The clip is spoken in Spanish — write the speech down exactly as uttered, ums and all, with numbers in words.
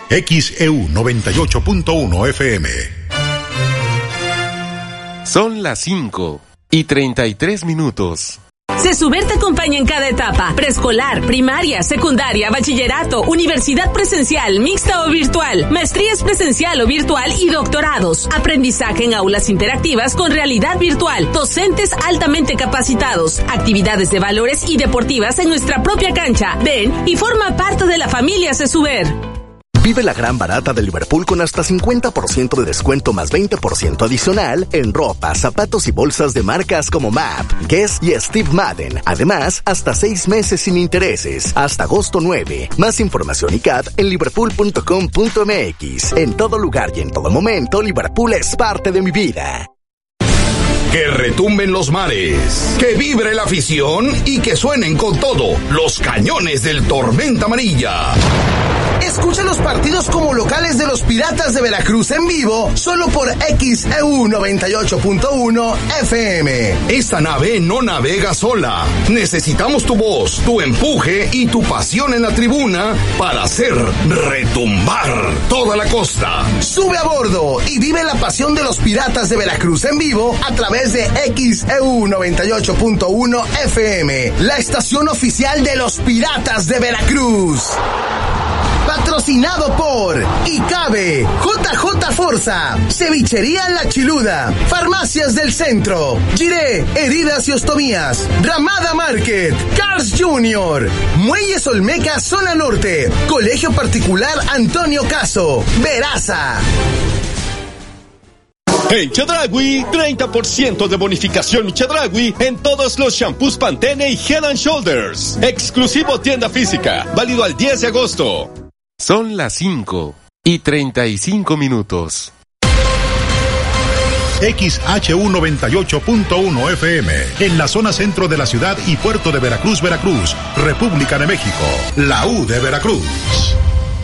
X E U noventa y ocho punto uno F M. Son las cinco y treinta y tres minutos. CESUBER te acompaña en cada etapa: preescolar, primaria, secundaria, bachillerato, universidad presencial, mixta o virtual, maestrías presencial o virtual y doctorados. Aprendizaje en aulas interactivas con realidad virtual, docentes altamente capacitados, actividades de valores y deportivas en nuestra propia cancha. Ven y forma parte de la familia CESUBER. Vive la gran barata de Liverpool con hasta cincuenta por ciento de descuento más veinte por ciento adicional en ropa, zapatos y bolsas de marcas como M A P, Guess y Steve Madden. Además, hasta seis meses sin intereses, hasta agosto nueve. Más información y C A D en liverpool punto com punto m x. En todo lugar y en todo momento, Liverpool es parte de mi vida. Que retumben los mares, que vibre la afición y que suenen con todo los cañones del Tormenta Amarilla. Escucha los partidos como locales de los Piratas de Veracruz en vivo, solo por X E U noventa y ocho punto uno F M. Esta nave no navega sola. Necesitamos tu voz, tu empuje y tu pasión en la tribuna para hacer retumbar toda la costa. Sube a bordo y vive la pasión de los Piratas de Veracruz en vivo a través de X E U noventa y ocho punto uno F M, la estación oficial de los Piratas de Veracruz. Patrocinado por ICABE, J J Forza, Cevichería La Chiluda, Farmacias del Centro, Giré, Heridas y Ostomías, Ramada Market, Cars Junior, Muelles Olmeca Zona Norte, Colegio Particular Antonio Caso, Veraza. En Chedraui, treinta por ciento de bonificación Chedraui en todos los shampoos Pantene y Head and Shoulders. Exclusivo tienda física, válido al diez de agosto. Son las cinco y treinta y cinco minutos. X H U noventa y ocho punto uno F M, en la zona centro de la ciudad y puerto de Veracruz, Veracruz, República de México, la U de Veracruz.